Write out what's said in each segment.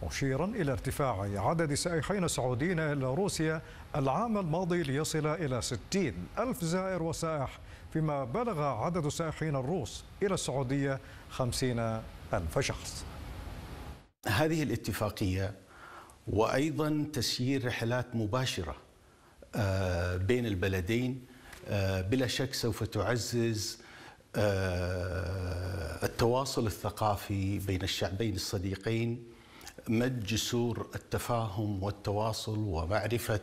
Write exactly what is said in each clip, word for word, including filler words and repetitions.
مشيرا إلى ارتفاع عدد سائحين سعوديين إلى روسيا العام الماضي ليصل إلى ستين ألف زائر وسائح، فيما بلغ عدد السائحين الروس إلى السعودية خمسين ألف شخص. هذه الاتفاقية وأيضا تسيير رحلات مباشرة بين البلدين بلا شك سوف تعزز التواصل الثقافي بين الشعبين الصديقين، مد جسور التفاهم والتواصل ومعرفة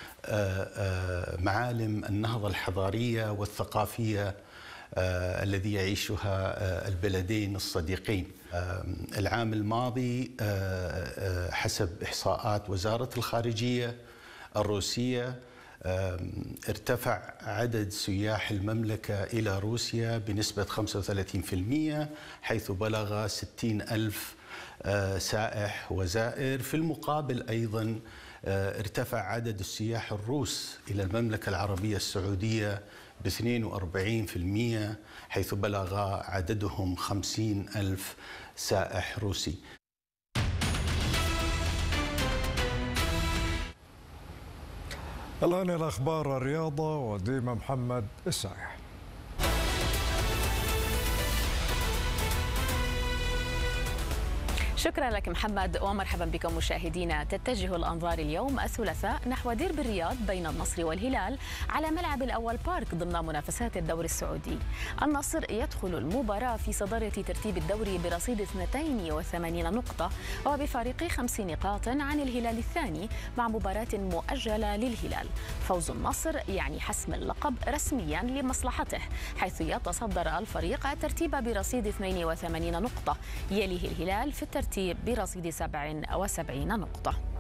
معالم النهضة الحضارية والثقافية الذي يعيشها البلدين الصديقين. العام الماضي حسب إحصاءات وزارة الخارجية الروسية ارتفع عدد سياح المملكة إلى روسيا بنسبة خمسة وثلاثين بالمئة، حيث بلغ ستين ألف سائح وزائر. في المقابل أيضا ارتفع عدد السياح الروس إلى المملكة العربية السعودية ب اثنين وأربعين بالمئة، حيث بلغ عددهم خمسين ألف سائح روسي. الآن إلى أخبار الرياضة وديما محمد السايح. شكرا لك محمد ومرحبا بكم مشاهدينا. تتجه الأنظار اليوم الثلاثاء نحو ديربي الرياض بين النصر والهلال على ملعب الأول بارك ضمن منافسات الدوري السعودي. النصر يدخل المباراة في صدارة ترتيب الدوري برصيد اثنتين وثمانين نقطة وبفارق خمس نقاط عن الهلال الثاني مع مباراة مؤجلة للهلال. فوز النصر يعني حسم اللقب رسميا لمصلحته، حيث يتصدر الفريق الترتيب برصيد اثنين وثمانين نقطة، يليه الهلال في الترتيب برصيد سبع وسبعين نقطة.